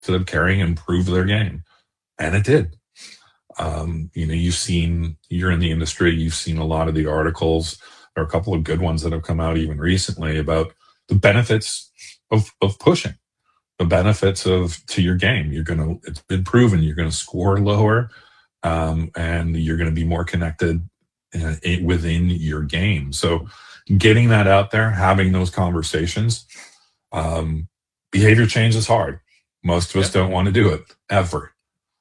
to them carrying and improve their game. And it did. You're in the industry, you've seen a lot of the articles. There are a couple of good ones that have come out even recently about the benefits of pushing, the benefits to your game. It's been proven you're going to score lower, and you're going to be more connected within your game. So getting that out there, having those conversations, behavior change is hard. Most of us don't want to do it ever.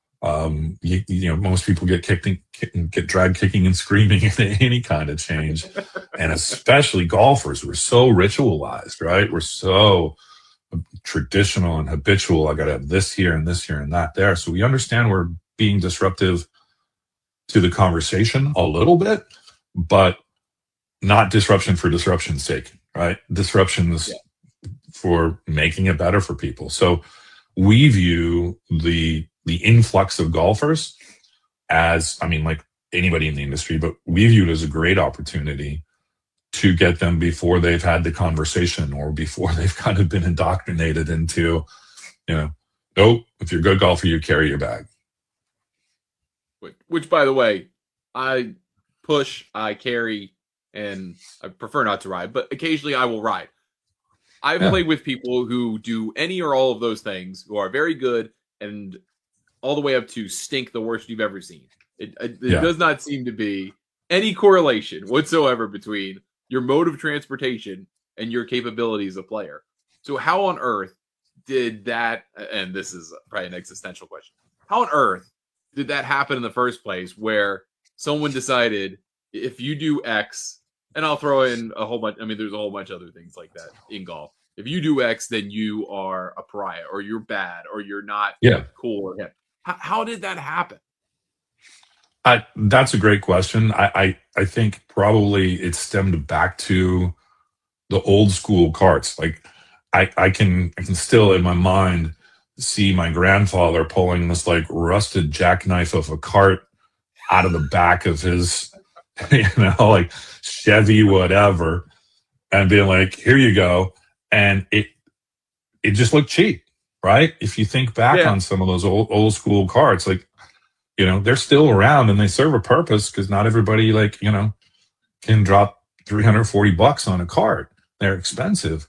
Most people get get dragged kicking and screaming into any kind of change. And especially golfers, we're so ritualized, right? We're so traditional and habitual. I got to have this here and this here and that there. So we understand we're being disruptive to the conversation a little bit, but not disruption for disruption's sake, right? Disruptions for making it better for people. So we view the influx of golfers as, like anybody in the industry, but we view it as a great opportunity to get them before they've had the conversation or before they've kind of been indoctrinated into, nope, if you're a good golfer, you carry your bag. Which, by the way, I push, I carry, and I prefer not to ride, but occasionally I will ride. I've played with people who do any or all of those things, who are very good, and all the way up to stink the worst you've ever seen. It does not seem to be any correlation whatsoever between your mode of transportation and your capabilities as a player. So how on earth did that, and this is probably an existential question, how on earth did that happen in the first place, where someone decided, if you do X, and I'll throw in a whole bunch, there's a whole bunch of other things like that in golf. If you do X, then you are a pariah, or you're bad, or you're not cool or hip. How did that happen? That's a great question. I think probably it stemmed back to the old school carts. Like I can still in my mind see my grandfather pulling this like rusted jackknife of a cart out of the back of his, like Chevy, whatever, and being like, here you go. And it just looked cheap, right? If you think back on some of those old school carts, like, they're still around and they serve a purpose, because not everybody can drop $340 on a cart. They're expensive.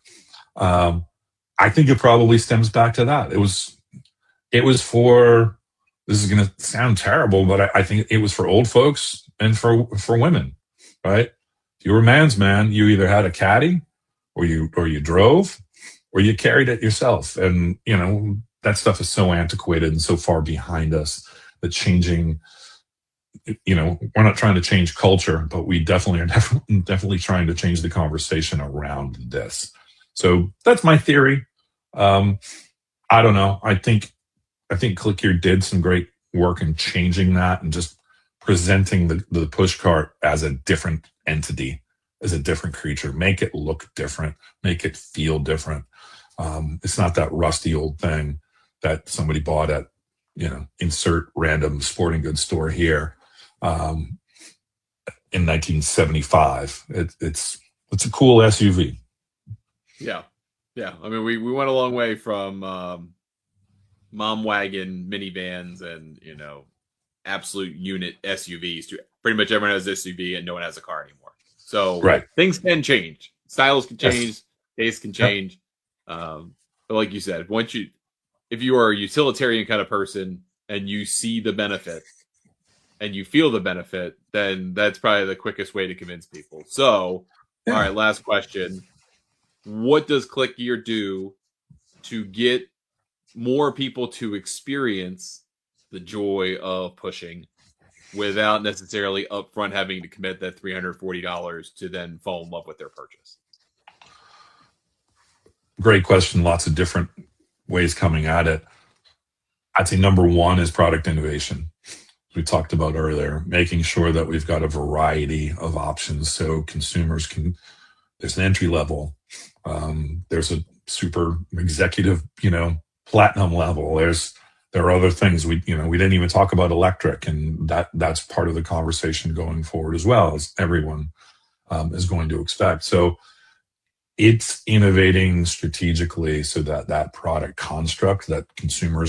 I think it probably stems back to that. It was for, this is going to sound terrible, but I think it was for old folks and for women, right? If you were a man's man, you either had a caddy or you drove or you carried it yourself. And, that stuff is so antiquated and so far behind us that changing, we're not trying to change culture, but we definitely are definitely trying to change the conversation around this. So that's my theory. I don't know. I think ClickHear did some great work in changing that and just presenting the push cart as a different entity, as a different creature, make it look different, make it feel different. It's not that rusty old thing that somebody bought at, insert random sporting goods store here in 1975. It's a cool SUV. Yeah. We went a long way from mom wagon minivans and absolute unit SUVs to pretty much everyone has SUV and no one has a car anymore. So things can change, styles can change, tastes can change. But like you said, if you are a utilitarian kind of person and you see the benefit and you feel the benefit, then that's probably the quickest way to convince people. So, all right, last question. What does ClickHear do to get more people to experience the joy of pushing without necessarily upfront having to commit that $340 to then fall in love with their purchase? Great question. Lots of different ways coming at it. I'd say number one is product innovation. We talked about earlier, making sure that we've got a variety of options so consumers there's an entry level, there's a super executive, platinum level. There are other things we didn't even talk about electric, and that's part of the conversation going forward as well, as everyone is going to expect. So it's innovating strategically so that that product construct that consumers